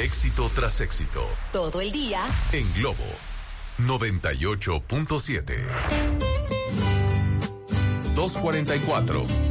Éxito tras éxito. Todo el día. En Globo 98.7. 2:44.